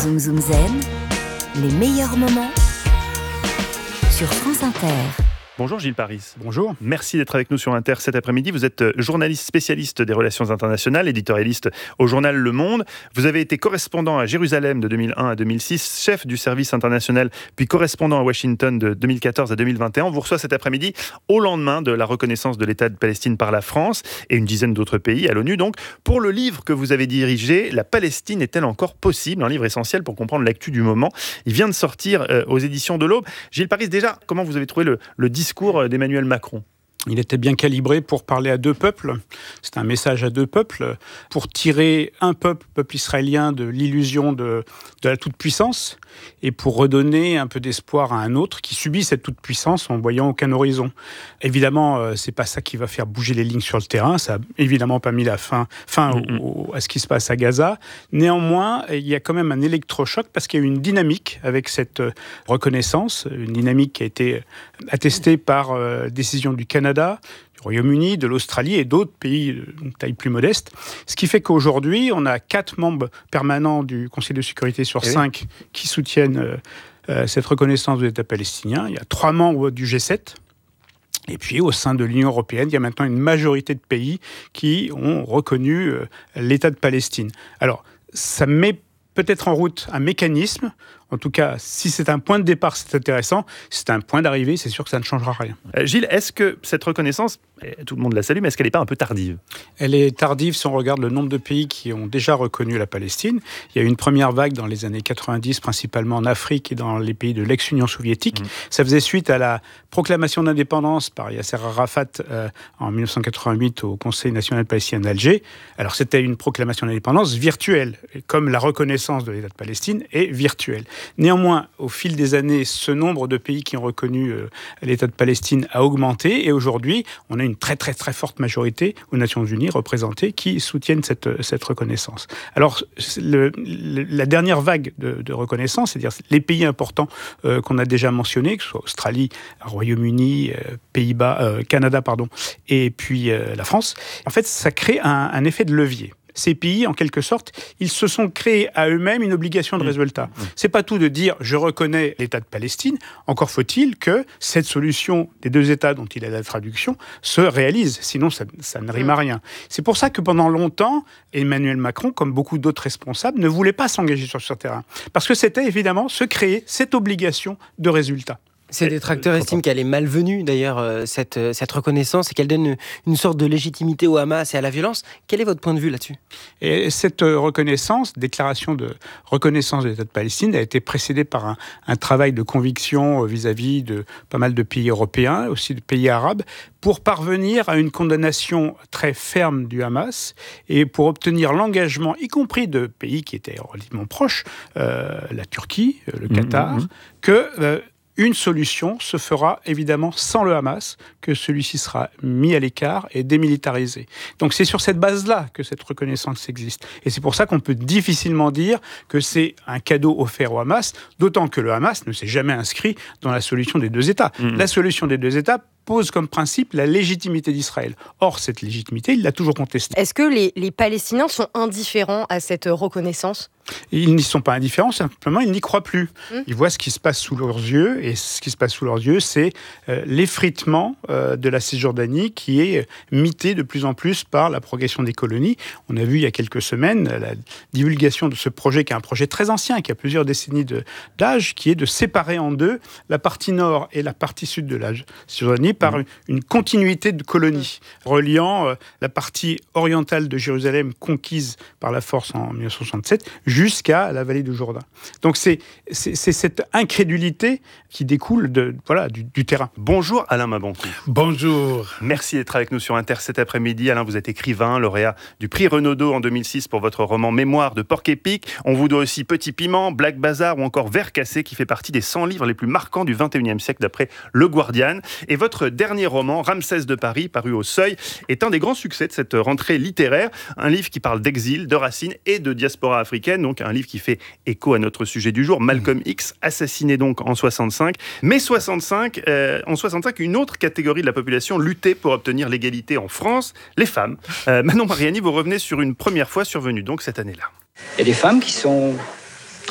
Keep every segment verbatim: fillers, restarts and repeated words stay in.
Zoom Zoom Zen, les meilleurs moments sur France Inter. Bonjour Gilles Paris. Bonjour. Merci d'être avec nous sur Inter cet après-midi. Vous êtes journaliste spécialiste des relations internationales, éditorialiste au journal Le Monde. Vous avez été correspondant à Jérusalem de deux mille un à deux mille six, chef du service international, puis correspondant à Washington de deux mille quatorze à deux mille vingt et un. On vous reçoit cet après-midi au lendemain de la reconnaissance de l'État de Palestine par la France et une dizaine d'autres pays à l'ONU. Donc, pour le livre que vous avez dirigé, La Palestine est-elle encore possible ? Un livre essentiel pour comprendre l'actu du moment. Il vient de sortir euh, aux éditions de l'Aube. Gilles Paris, déjà, comment vous avez trouvé le, le discours d'Emmanuel Macron ? Il était bien calibré pour parler à deux peuples. C'est un message à deux peuples pour tirer un peuple, peuple israélien, de l'illusion de, de la toute-puissance et pour redonner un peu d'espoir à un autre qui subit cette toute-puissance en voyant aucun horizon. Évidemment, c'est pas ça qui va faire bouger les lignes sur le terrain. Ça a évidemment pas mis la fin, fin mm-hmm. au, au, à ce qui se passe à Gaza. Néanmoins, il y a quand même un électrochoc parce qu'il y a eu une dynamique avec cette reconnaissance, une dynamique qui a été attestée par euh, décision du Canada, du Royaume-Uni, de l'Australie et d'autres pays de taille plus modeste. Ce qui fait qu'aujourd'hui, on a quatre membres permanents du Conseil de sécurité sur cinq oui. qui soutiennent euh, euh, cette reconnaissance de l'État palestinien. Il y a trois membres du G sept. Et puis, au sein de l'Union européenne, il y a maintenant une majorité de pays qui ont reconnu euh, l'État de Palestine. Alors, ça met peut-être en route un mécanisme. En tout cas, si c'est un point de départ, c'est intéressant. Si c'est un point d'arrivée, c'est sûr que ça ne changera rien. Euh, Gilles, est-ce que cette reconnaissance, tout le monde la salue, mais est-ce qu'elle n'est pas un peu tardive ? Elle est tardive si on regarde le nombre de pays qui ont déjà reconnu la Palestine. Il y a eu une première vague dans les années quatre-vingt-dix, principalement en Afrique et dans les pays de l'ex-Union soviétique. Mmh. Ça faisait suite à la proclamation d'indépendance par Yasser Arafat euh, en dix-neuf cent quatre-vingt-huit au Conseil national palestinien d'Alger. Alors, c'était une proclamation d'indépendance virtuelle, comme la reconnaissance de l'État de Palestine est virtuelle. Néanmoins, au fil des années, ce nombre de pays qui ont reconnu euh, l'État de Palestine a augmenté et aujourd'hui, on a une très très très forte majorité aux Nations Unies représentées qui soutiennent cette, cette reconnaissance. Alors, le, le, la dernière vague de, de reconnaissance, c'est-à-dire les pays importants euh, qu'on a déjà mentionnés, que ce soit Australie, Royaume-Uni, euh, Pays-Bas, euh, Canada, pardon, et puis euh, la France, en fait, ça crée un, un effet de levier. Ces pays, en quelque sorte, ils se sont créés à eux-mêmes une obligation de résultat. Mmh. C'est pas tout de dire « je reconnais l'État de Palestine », encore faut-il que cette solution des deux États dont il a la traduction se réalise, sinon ça, ça ne rime à rien. C'est pour ça que pendant longtemps, Emmanuel Macron, comme beaucoup d'autres responsables, ne voulait pas s'engager sur ce terrain. Parce que c'était évidemment se créer cette obligation de résultat. Ces détracteurs estiment qu'elle est malvenue, d'ailleurs, euh, cette, euh, cette reconnaissance, et qu'elle donne une, une sorte de légitimité au Hamas et à la violence. Quel est votre point de vue là-dessus ? Et cette reconnaissance, déclaration de reconnaissance de l'État de Palestine, a été précédée par un, un travail de conviction vis-à-vis de pas mal de pays européens, aussi de pays arabes, pour parvenir à une condamnation très ferme du Hamas et pour obtenir l'engagement, y compris de pays qui étaient relativement proches, euh, la Turquie, le Qatar, mmh, mmh. que... Euh, Une solution se fera évidemment sans le Hamas, que celui-ci sera mis à l'écart et démilitarisé. Donc c'est sur cette base-là que cette reconnaissance existe. Et c'est pour ça qu'on peut difficilement dire que c'est un cadeau offert au Hamas, d'autant que le Hamas ne s'est jamais inscrit dans la solution des deux États. Mmh. La solution des deux États pose comme principe la légitimité d'Israël. Or, cette légitimité, il l'a toujours contestée. Est-ce que les, les Palestiniens sont indifférents à cette reconnaissance ? Ils n'y sont pas indifférents, simplement ils n'y croient plus. Mmh. Ils voient ce qui se passe sous leurs yeux, et ce qui se passe sous leurs yeux, c'est euh, l'effritement euh, de la Cisjordanie qui est mité de plus en plus par la progression des colonies. On a vu il y a quelques semaines la divulgation de ce projet, qui est un projet très ancien, qui a plusieurs décennies de, d'âge, qui est de séparer en deux la partie nord et la partie sud de la Cisjordanie par mmh. une continuité de colonies, reliant euh, la partie orientale de Jérusalem conquise par la force en dix-neuf cent soixante-sept jusqu'à la vallée du Jourdain. Donc c'est, c'est, c'est cette incrédulité qui découle de, voilà, du, du terrain. Bonjour Alain Mabankou. Bonjour. Merci d'être avec nous sur Inter cet après-midi. Alain, vous êtes écrivain, lauréat du prix Renaudot en deux mille six pour votre roman Mémoire de Porc-Épic. On vous doit aussi Petit Piment, Black Bazar ou encore Ver Cassé, qui fait partie des cent livres les plus marquants du vingt et unième siècle d'après Le Guardian. Et votre dernier roman, Ramsès de Paris, paru au Seuil, est un des grands succès de cette rentrée littéraire. Un livre qui parle d'exil, de racines et de diaspora africaine. Donc un livre qui fait écho à notre sujet du jour, Malcolm X, assassiné donc en soixante-cinq. Mais soixante-cinq, euh, en soixante-cinq, une autre catégorie de la population luttait pour obtenir l'égalité en France, les femmes. Euh, Manon Mariani, vous revenez sur une première fois survenue donc cette année-là. Il y a des femmes qui sont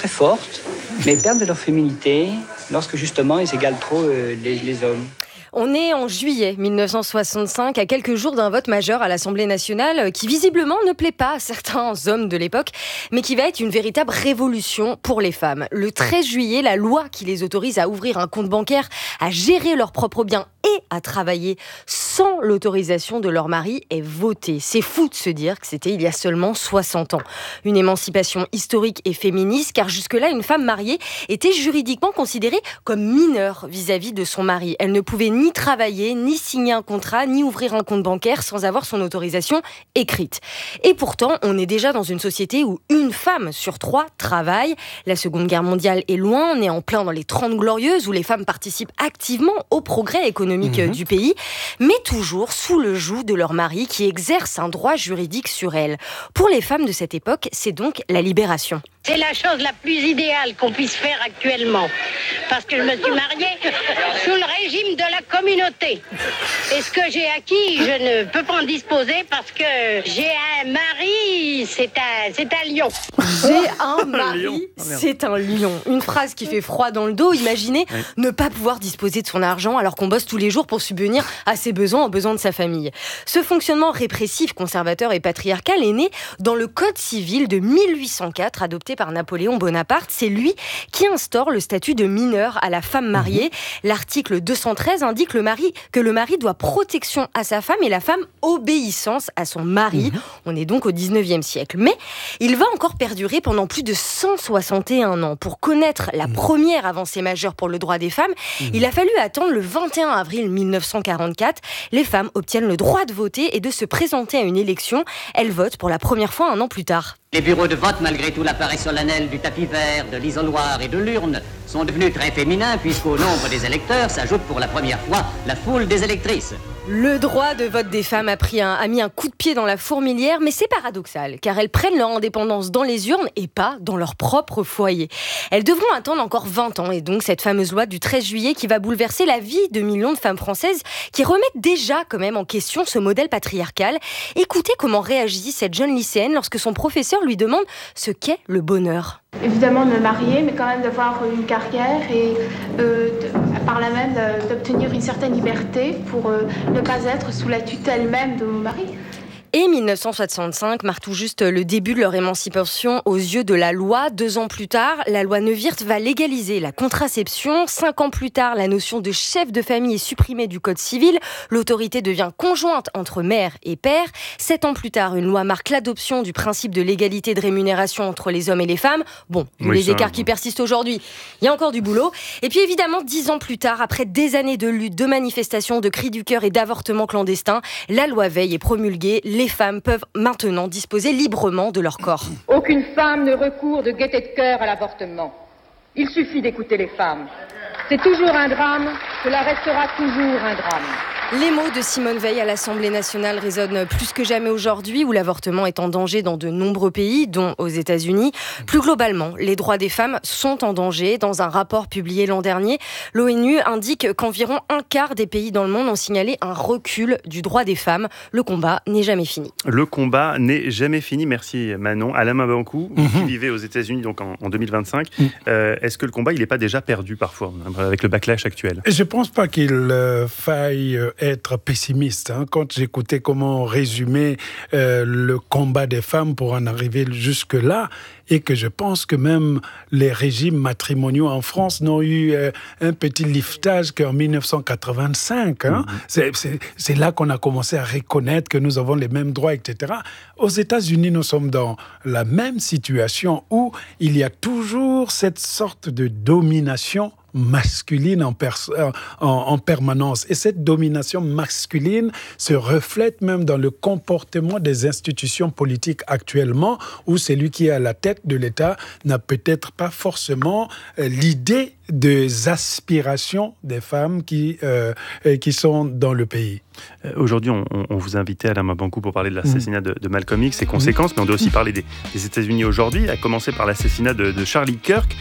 très fortes, mais perdent de leur féminité lorsque justement ils égalent trop euh, les, les hommes. On est en juillet mille neuf cent soixante-cinq, à quelques jours d'un vote majeur à l'Assemblée nationale qui visiblement ne plaît pas à certains hommes de l'époque, mais qui va être une véritable révolution pour les femmes. Le treize juillet, la loi qui les autorise à ouvrir un compte bancaire, à gérer leurs propres biens et à travailler sans l'autorisation de leur mari est votée. C'est fou de se dire que c'était il y a seulement soixante ans. Une émancipation historique et féministe, car jusque-là, une femme mariée était juridiquement considérée comme mineure vis-à-vis de son mari. Elle ne pouvait ni travailler, ni signer un contrat, ni ouvrir un compte bancaire sans avoir son autorisation écrite. Et pourtant, on est déjà dans une société où une femme sur trois travaille. La Seconde Guerre mondiale est loin, on est en plein dans les Trente Glorieuses, où les femmes participent activement au progrès économique Mmh. du pays, mais toujours sous le joug de leur mari qui exerce un droit juridique sur elles. Pour les femmes de cette époque, c'est donc la libération. C'est la chose la plus idéale qu'on puisse faire actuellement, parce que je me suis mariée sous le régime de la communauté. Et ce que j'ai acquis, je ne peux pas en disposer parce que j'ai un mari, c'est un, c'est un lion. J'ai un mari, c'est un lion. Une phrase qui fait froid dans le dos. Imaginez oui. ne pas pouvoir disposer de son argent alors qu'on bosse tous les jours pour subvenir à ses besoins, aux besoins de sa famille. Ce fonctionnement répressif, conservateur et patriarcal est né dans le Code civil de mille huit cent quatre, adopté par Napoléon Bonaparte. C'est lui qui instaure le statut de mineur à la femme mariée. Mmh. L'article deux cent treize indique le mari, que le mari doit protection à sa femme et la femme obéissance à son mari. Mmh. On est donc au dix-neuvième siècle. Mais il va encore perdurer pendant plus de cent soixante et un ans. Pour connaître la mmh. première avancée majeure pour le droit des femmes, mmh. il a fallu attendre le vingt et un avril mille neuf cent quarante-quatre. Les femmes obtiennent le droit de voter et de se présenter à une élection. Elles votent pour la première fois un an plus tard. Les bureaux de vote, malgré tout l'appareil solennel du tapis vert, de l'isoloir et de l'urne, sont devenus très féminins puisqu'au nombre des électeurs s'ajoute pour la première fois la foule des électrices. Le droit de vote des femmes a, pris un, a mis un coup de pied dans la fourmilière, mais c'est paradoxal, car elles prennent leur indépendance dans les urnes et pas dans leur propre foyer. Elles devront attendre encore vingt ans, et donc cette fameuse loi du treize juillet qui va bouleverser la vie de millions de femmes françaises qui remettent déjà quand même en question ce modèle patriarcal. Écoutez comment réagit cette jeune lycéenne lorsque son professeur lui demande ce qu'est le bonheur. Évidemment de me marier, mais quand même d'avoir une carrière et euh, de, par là même d'obtenir une certaine liberté pour euh, ne pas être sous la tutelle même de mon mari. Et mille neuf cent soixante-cinq marque tout juste le début de leur émancipation aux yeux de la loi. Deux ans plus tard, la loi Neuwirth va légaliser la contraception. Cinq ans plus tard, la notion de chef de famille est supprimée du Code civil. L'autorité devient conjointe entre mère et père. Sept ans plus tard, une loi marque l'adoption du principe de l'égalité de rémunération entre les hommes et les femmes. Bon, vu oui, les écarts qui persistent aujourd'hui, il y a encore du boulot. Et puis évidemment, dix ans plus tard, après des années de lutte, de manifestations, de cris du cœur et d'avortements clandestins, la loi Veil est promulguée. Les femmes peuvent maintenant disposer librement de leur corps. Aucune femme ne recourt de gaieté de cœur à l'avortement. Il suffit d'écouter les femmes. C'est toujours un drame, cela restera toujours un drame. Les mots de Simone Veil à l'Assemblée nationale résonnent plus que jamais aujourd'hui, où l'avortement est en danger dans de nombreux pays, dont aux États-Unis. Plus globalement, les droits des femmes sont en danger. Dans un rapport publié l'an dernier, l'ONU indique qu'environ un quart des pays dans le monde ont signalé un recul du droit des femmes. Le combat n'est jamais fini. Le combat n'est jamais fini. Merci Manon. Alain Mabankou, mm-hmm. qui vivait aux États-Unis donc en, en deux mille vingt-cinq, mm. euh, est-ce que le combat il n'est pas déjà perdu parfois avec le backlash actuel ? Je ne pense pas qu'il euh, faille être pessimiste. Hein. Quand j'écoutais comment résumer euh, le combat des femmes pour en arriver jusque-là, et que je pense que même les régimes matrimoniaux en France n'ont eu euh, un petit liftage qu'en mille neuf cent quatre-vingt-cinq. Hein. Mm-hmm. C'est, c'est, c'est là qu'on a commencé à reconnaître que nous avons les mêmes droits, et cetera. Aux États-Unis, nous sommes dans la même situation où il y a toujours cette sorte de domination masculine en, pers- en, en permanence. Et cette domination masculine se reflète même dans le comportement des institutions politiques actuellement, où celui qui est à la tête de l'État n'a peut-être pas forcément euh, l'idée des aspirations des femmes qui, euh, qui sont dans le pays. Euh, aujourd'hui, on, on vous invitait, Alain Mabankou, pour parler de l'assassinat mmh. de, de Malcolm X, ses conséquences, mmh. mais on doit aussi parler des, des États-Unis aujourd'hui, à commencer par l'assassinat de, de Charlie Kirk.